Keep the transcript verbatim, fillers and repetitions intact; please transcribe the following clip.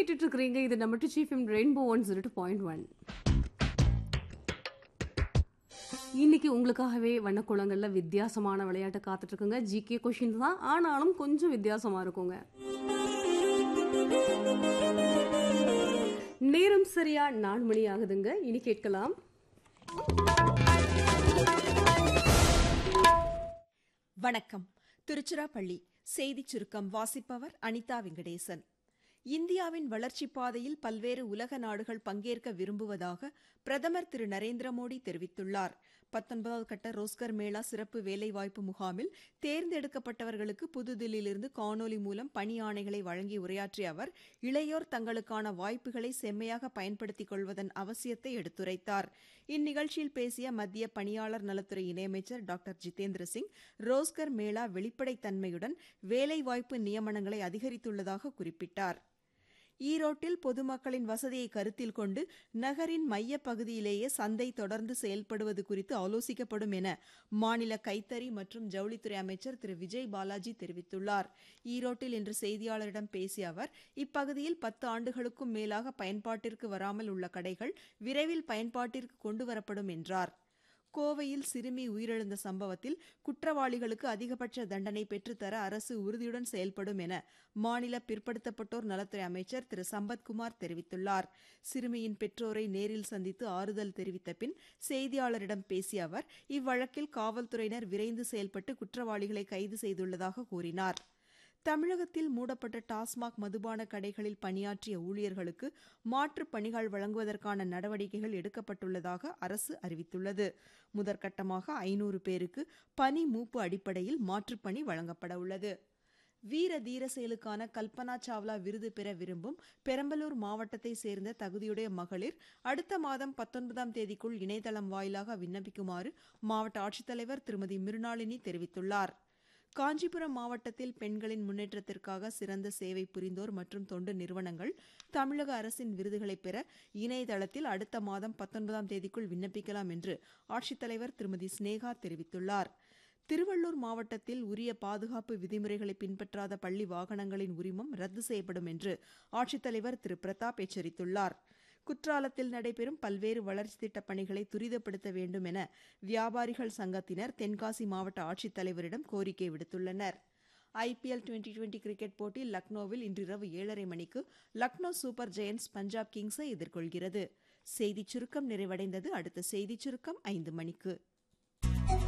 கேட்டுட்டு இருக்கிறீங்க. இது நம்ம to chief rainbow one zero two point one. இன்னைக்கு உங்களுக்காகவே வண்ணக்குளங்கள்ல வித்தியாசமான விளையாட்டு காத்துட்டு இருக்குங்க. ஜிகே கொஷின் தான், ஆனாலும் கொஞ்சம் வித்தியாசமா இருக்குங்க. நேரம் சரியா நாலு மணி ஆகுதுங்க. இனி கேட்கலாம். வணக்கம். திருச்சிராப்பள்ளி செய்திச் சுருக்கம் வாசிப்பவர் அனிதா வெங்கடேசன். இந்தியாவின் வளர்ச்சிப் பாதையில் பல்வேறு உலக நாடுகள் பங்கேற்க விரும்புவதாக பிரதமர் திரு நரேந்திர மோடி தெரிவித்துள்ளார். பத்தொன்பதாவது கட்ட ரோஸ்கர் மேளா சிறப்பு வேலைவாய்ப்பு முகாமில் தேர்ந்தெடுக்கப்பட்டவர்களுக்கு புதுதில்லியிலிருந்து காணொலி மூலம் பணி ஆணைகளை வழங்கி உரையாற்றிய அவர், இளையோர் தங்களுக்கான வாய்ப்புகளை செம்மையாக பயன்படுத்திக் கொள்வதன் அவசியத்தை எடுத்துரைத்தார். இந்நிகழ்ச்சியில் பேசிய மத்திய பணியாளர் நலத்துறை இணையமைச்சர் டாக்டர் ஜிதேந்திர சிங், ரோஸ்கர் மேளா வெளிப்படைத்தன்மையுடன் வேலைவாய்ப்பு நியமனங்களை அதிகரித்துள்ளதாக குறிப்பிட்டார். ஈரோட்டில் பொதுமக்களின் வசதியை கருத்தில் கொண்டு நகரின் மைய பகுதியிலேயே சந்தை தொடர்ந்து செயல்படுவது குறித்து ஆலோசிக்கப்படும் என மாநில கைத்தறி மற்றும் ஜவுளித்துறை அமைச்சர் திரு விஜய் பாலாஜி தெரிவித்துள்ளார். ஈரோட்டில் இன்று செய்தியாளரிடம் பேசிய அவர், இப்பகுதியில் பத்து ஆண்டுகளுக்கும் மேலாக பயன்பாட்டிற்கு வராமல் உள்ள கடைகள் விரைவில் பயன்பாட்டிற்கு கொண்டுவரப்படும் என்றார். கோவையில் சிறுமி உயிரிழந்த சம்பவத்தில் குற்றவாளிகளுக்கு அதிகபட்ச தண்டனை பெற்றுத்தர அரசு உறுதியுடன் செயல்படும் என மாநில பிற்படுத்தப்பட்டோர் நலத்துறை அமைச்சர் திரு சம்பத்குமார் தெரிவித்துள்ளார். சிறுமியின் பெற்றோரை நேரில் சந்தித்து ஆறுதல் தெரிவித்த பின் செய்தியாளரிடம் பேசிய அவர், இவ்வழக்கில் காவல்துறையினர் விரைந்து செயல்பட்டு குற்றவாளிகளை கைது செய்துள்ளதாக கூறினார். தமிழகத்தில் மூடப்பட்ட டாஸ்மாக் மதுபான கடைகளில் பணியாற்றிய ஊழியர்களுக்கு மாற்றுப் பணிகள் வழங்குவதற்கான நடவடிக்கைகள் எடுக்கப்பட்டுள்ளதாக அரசு அறிவித்துள்ளது. முதற்கட்டமாக ஐநூறு பேருக்கு பணி மூப்பு அடிப்படையில் மாற்றுப் பணி வழங்கப்பட உள்ளது. வீர தீர செயலுக்கான கல்பனா சாவ்லா விருது பெற விரும்பும் பெரம்பலூர் மாவட்டத்தை சேர்ந்த தகுதியுடைய மகளிர் அடுத்த மாதம் பத்தொன்பதாம் தேதிக்குள் இணையதளம் வாயிலாக விண்ணப்பிக்குமாறு மாவட்ட ஆட்சித்தலைவர் திருமதி மிருணாளினி தெரிவித்துள்ளார். காஞ்சிபுரம் மாவட்டத்தில் பெண்களின் முன்னேற்றத்திற்காக சிறந்த சேவை புரிந்தோர் மற்றும் தொண்டு நிறுவனங்கள் தமிழக அரசின் விருதுகளை பெற இணையதளத்தில் அடுத்த மாதம் பத்தொன்பதாம் தேதிக்குள் விண்ணப்பிக்கலாம் என்று ஆட்சித்தலைவர் திருமதி ஸ்னேகா தெரிவித்துள்ளார். திருவள்ளூர் மாவட்டத்தில் உரிய பாதுகாப்பு விதிமுறைகளை பின்பற்றாத பள்ளி வாகனங்களின் உரிமம் ரத்து செய்யப்படும் என்று ஆட்சித்தலைவர் திரு பிரதாப் எச்சரித்துள்ளார். குற்றாலத்தில் நடைபெறும் பல்வேறு வளர்ச்சித் திட்டப் பணிகளை துரிதப்படுத்த வேண்டும் என வியாபாரிகள் சங்கத்தினர் தென்காசி மாவட்ட ஆட்சித்தலைவரிடம் கோரிக்கை விடுத்துள்ளனர். ஐபிஎல் டுவெண்டி டுவெண்டி கிரிக்கெட் போட்டி லக்னோவில் இன்றிரவு ஏழரை மணிக்கு லக்னோ சூப்பர் ஜெயண்ட்ஸ் பஞ்சாப் கிங்ஸை எதிர்கொள்கிறது. செய்திச் சுருக்கம் நிறைவடைந்தது. அடுத்த செய்திச் சுருக்கம் ஐந்து மணிக்கு.